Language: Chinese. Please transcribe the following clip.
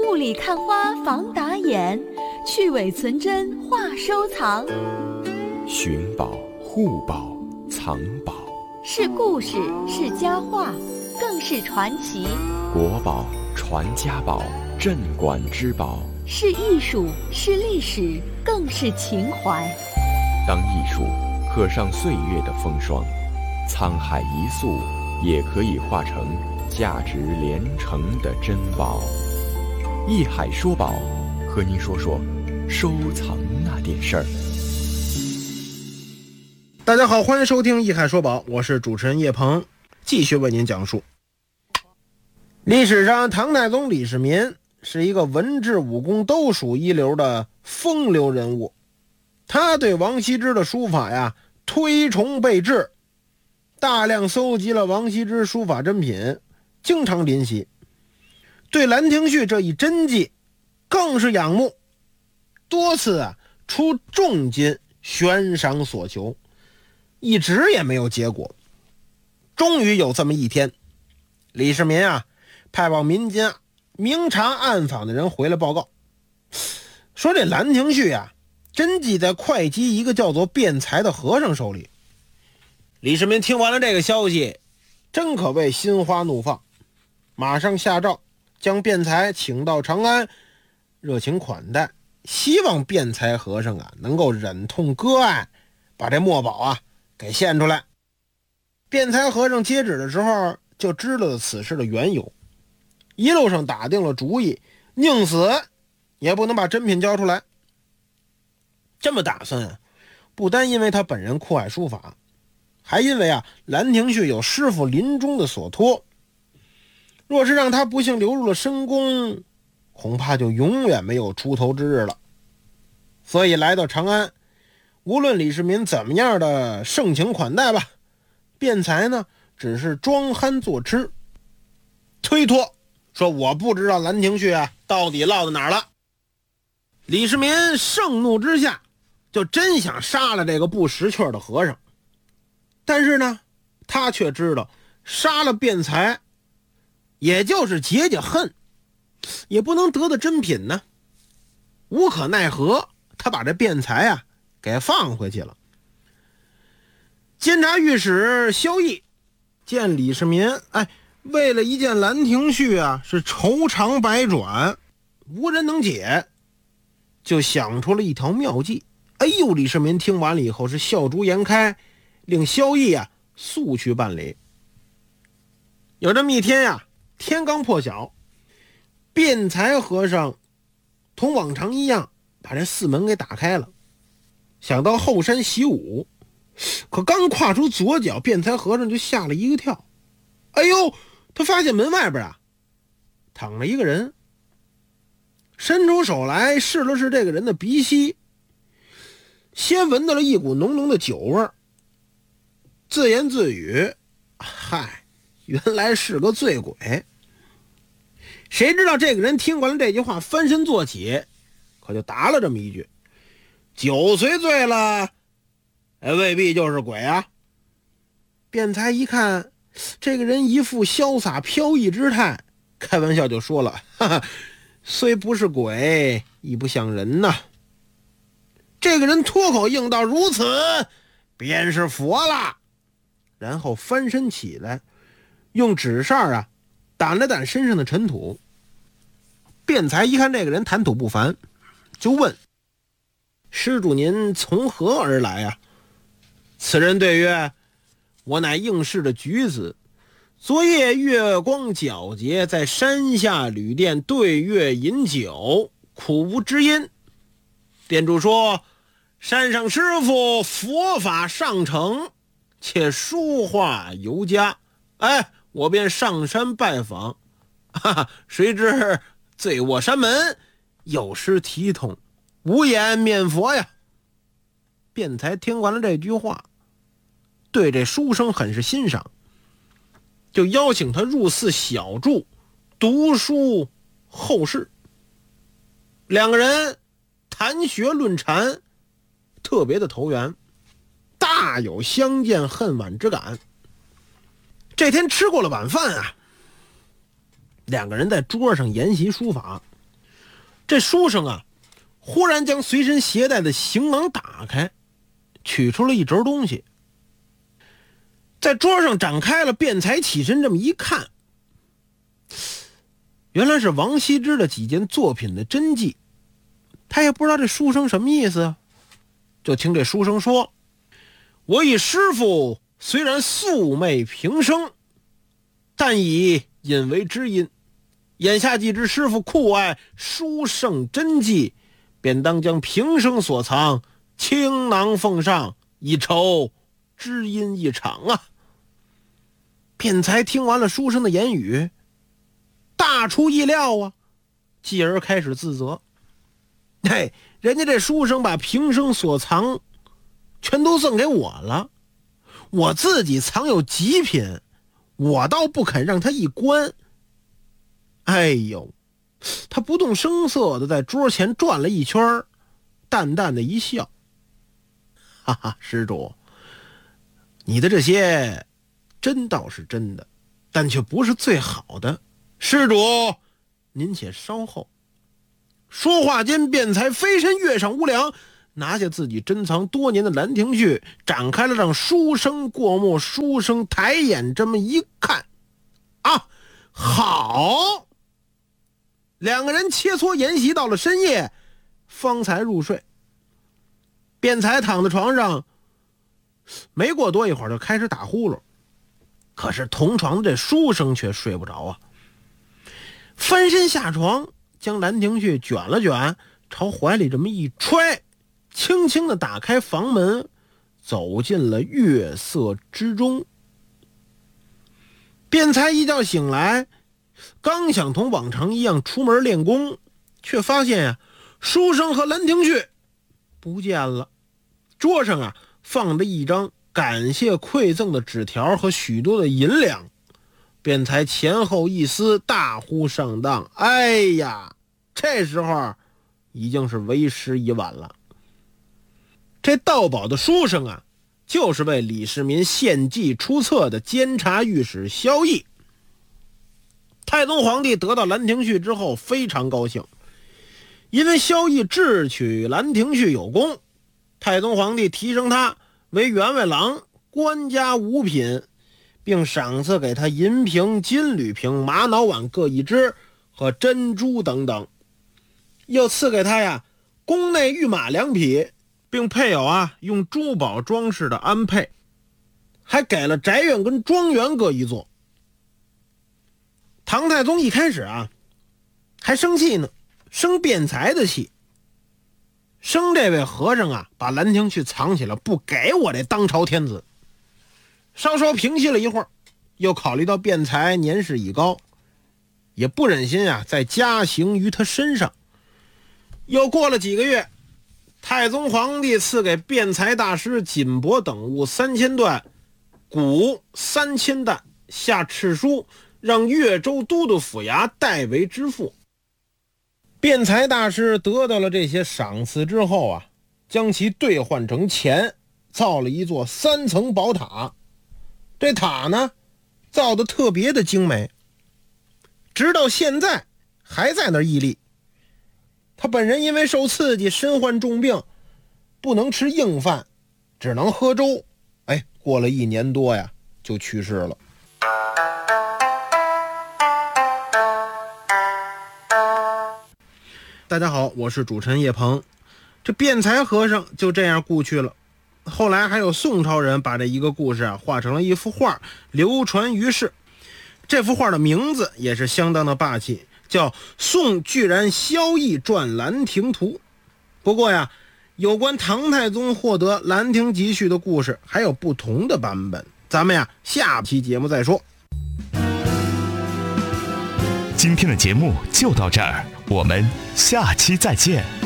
雾里看花防打眼，去伪存真话收藏。 寻宝、护宝、藏宝， 是故事，是佳话，更是传奇。 国宝、传家宝、镇馆之宝， 是艺术，是历史，更是情怀。 当艺术刻上岁月的风霜，沧海一粟也可以化成价值连城的珍宝。艺海说宝，和您说说收藏那点事儿。 大家好，欢迎收听艺海说宝，我是主持人叶鹏，继续为您讲述。历史上，唐太宗李世民是一个文治武功都属一流的风流人物，他对王羲之的书法呀推崇备至，大量搜集了王羲之书法珍品，经常临习。对兰亭序这一真迹更是仰慕，多次出重金悬赏所求，一直也没有结果。终于有这么一天，李世民派往民间明察暗访的人回来报告，说这兰亭序真迹在会稽一个叫做辩才的和尚手里。李世民听完了这个消息，真可谓心花怒放，马上下诏将辩才请到长安，热情款待，希望辩才和尚能够忍痛割爱，把这墨宝给献出来。辩才和尚接旨的时候就知道了此事的缘由，一路上打定了主意，宁死也不能把珍品交出来。这么打算不单因为他本人酷爱书法，还因为兰亭序有师傅临终的所托，若是让他不幸流入了深宫，恐怕就永远没有出头之日了。所以来到长安，无论李世民怎么样的盛情款待吧，辩才呢只是装憨作痴，推脱说我不知道兰亭序到底落到哪儿了。李世民盛怒之下就真想杀了这个不识趣的和尚，但是呢他却知道杀了辩才也就是解解恨，也不能得的珍品呢。无可奈何，他把这辩才给放回去了。监察御史萧绎见李世民为了一件兰亭序是愁肠百转，无人能解，就想出了一条妙计。李世民听完了以后是笑逐颜开，令萧绎速去办理。有这么一天天刚破晓，辩才和尚同往常一样把这寺门给打开了，想到后山习武，可刚跨出左脚，辩才和尚就吓了一个跳。他发现门外边躺着一个人，伸出手来试了试这个人的鼻息，先闻到了一股浓浓的酒味，自言自语：原来是个醉鬼。谁知道这个人听完了这句话，翻身坐起，可就答了这么一句：酒虽醉了，未必就是鬼啊。辩才一看这个人一副潇洒飘逸之态，开玩笑就说了：虽不是鬼，亦不像人呐。这个人脱口应道：如此便是佛了。然后翻身起来，用纸扇掸了掸身上的尘土。辩才一看这个人谈吐不凡，就问：施主您从何而来此人对曰：我乃应试的举子，昨夜月光皎洁，在山下旅店对月饮酒，苦无知音。店主说山上师傅佛法上乘，且书画尤佳，我便上山拜访，谁知醉卧山门，有失体统，无颜面佛呀。辩才听完了这句话，对这书生很是欣赏，就邀请他入寺小住，读书后事。两个人谈学论禅，特别的投缘，大有相见恨晚之感。这天吃过了晚饭两个人在桌上研习书法， 这书生啊，忽然将随身携带的行囊打开，取出了一轴东西，在桌上展开了。辩才起身这么一看，原来是王羲之的几件作品的真迹。他也不知道这书生什么意思，就听这书生说：我以师父虽然素昧平生，但以引为知音。眼下既知师父酷爱书圣真迹，便当将平生所藏倾囊奉上，以酬知音一场啊。辩才听完了书生的言语，大出意料啊，继而开始自责。嘿，人家这书生把平生所藏全都赠给我了，我自己藏有极品，我倒不肯让他一观。哎呦，他不动声色的在桌前转了一圈，淡淡的一笑：哈哈，施主，你的这些真倒是真的，但却不是最好的。施主您且稍后。说话间，辩才飞身跃上屋梁，拿下自己珍藏多年的兰亭序，展开了让书生过目。书生抬眼这么一看，啊，好！两个人切磋研习到了深夜，方才入睡。辩才躺在床上，没过多一会儿就开始打呼噜，可是同床的这书生却睡不着啊。翻身下床，将兰亭序卷了卷，朝怀里这么一揣，轻轻地打开房门，走进了月色之中。辩才一觉醒来，刚想同往常一样出门练功，却发现呀，书生和兰亭序不见了。桌上啊，放着一张感谢馈赠的纸条和许多的银两。辩才前后一思，大呼上当。哎呀，这时候已经是为时已晚了。这盗宝的书生啊，就是为李世民献计出册的监察御史萧绎。太宗皇帝得到兰亭序之后非常高兴，因为萧绎智取兰亭序有功，太宗皇帝提升他为员外郎，官家五品，并赏赐给他银瓶、金缕瓶、玛瑙碗各一只和珍珠等等，又赐给他呀宫内御马2匹，并配有用珠宝装饰的鞍辔，还给了宅院跟庄园各一座。唐太宗一开始还生气呢，生辩才的气，生这位和尚把兰亭序藏起来，不给我这当朝天子。稍稍平息了一会儿，又考虑到辩才年事已高，也不忍心再加刑于他身上。又过了几个月，太宗皇帝赐给辩才大师锦帛等物3000段，谷3000担，下敕书让越州都督府衙代为支付。辩才大师得到了这些赏赐之后将其兑换成钱，造了一座3层宝塔。这塔呢，造得特别的精美，直到现在还在那儿屹立。他本人因为受刺激，身患重病，不能吃硬饭，只能喝粥。过了1年多就去世了。大家好，我是主持人叶鹏。这辩才和尚就这样故去了。后来还有宋朝人把这一个故事画成了一幅画，流传于世。这幅画的名字也是相当的霸气，叫《宋巨然萧绎传兰亭图》。不过有关唐太宗获得兰亭集序的故事还有不同的版本，咱们下期节目再说。 今天的节目就到这儿，我们下期再见。